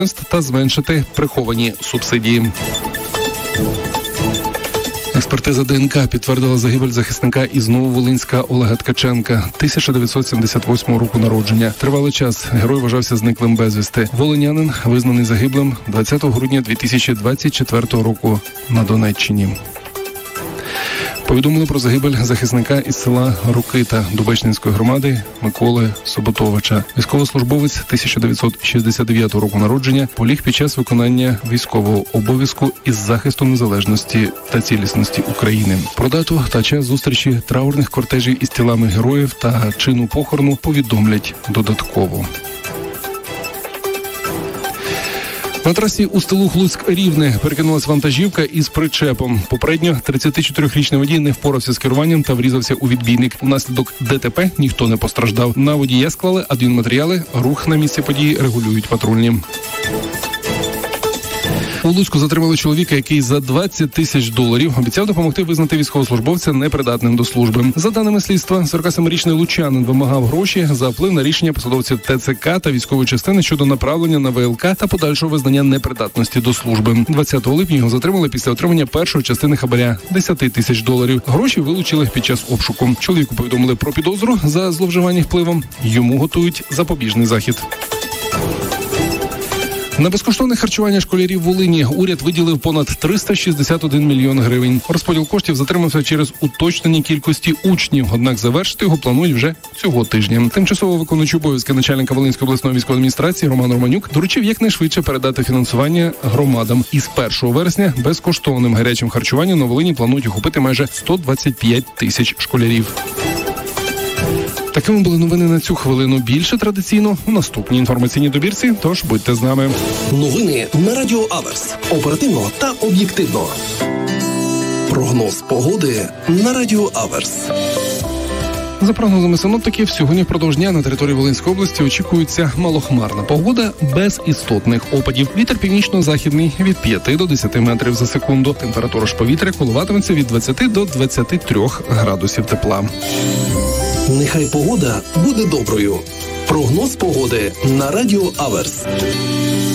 та зменшити приховані субсидії. Експертиза ДНК підтвердила загибель захисника із Нововолинська Олега Ткаченка, 1978 року народження. Тривалий час герой вважався зниклим безвісти. Волинянин визнаний загиблим 20 грудня 2024 року на Донеччині. Повідомили про загибель захисника із села Рокита Дубечнинської громади Миколи Соботовича. Військовослужбовець 1969 року народження поліг під час виконання військового обов'язку із захисту незалежності та цілісності України. Про дату та час зустрічі траурних кортежів із тілами героїв та чину похорону повідомлять додатково. На трасі Устилуг-Луцьк-Рівне перекинулась вантажівка із причепом. Попередньо 34-річний водій не впорався з керуванням та врізався у відбійник. Внаслідок ДТП ніхто не постраждав. На водія склали адмінматеріали. Рух на місці події регулюють патрульні. У Луцьку затримали чоловіка, який за $20 тисяч обіцяв допомогти визнати військовослужбовця непридатним до служби. За даними слідства, 47-річний лучанин вимагав гроші за вплив на рішення посадовців ТЦК та військової частини щодо направлення на ВЛК та подальшого визнання непридатності до служби. 20 липня його затримали після отримання першої частини хабаря – $10 тисяч. Гроші вилучили під час обшуку. Чоловіку повідомили про підозру за зловживання впливом. Йому готують запобіжний захід. На безкоштовне харчування школярів Волині уряд виділив понад 361 мільйон гривень. Розподіл коштів затримався через уточнення кількості учнів, однак завершити його планують вже цього тижня. Тимчасово виконуючий обов'язки начальника Волинської обласної військової адміністрації Роман Романюк доручив якнайшвидше передати фінансування громадам. Із 1 вересня безкоштовним гарячим харчуванням на Волині планують охопити майже 125 тисяч школярів. Такими були новини на цю хвилину. Більше традиційно у наступній інформаційній добірці, тож будьте з нами. Новини на Радіо Аверс. Оперативно та об'єктивно. Прогноз погоди на Радіо Аверс. За прогнозами синоптиків, сьогодні впродовж дня на території Волинської області очікується малохмарна погода без істотних опадів. Вітер північно-західний від 5 до 10 метрів за секунду. Температура ж повітря коливатиметься від 20 до 23 градусів тепла. Нехай погода буде доброю. Прогноз погоди на Радіо Аверс.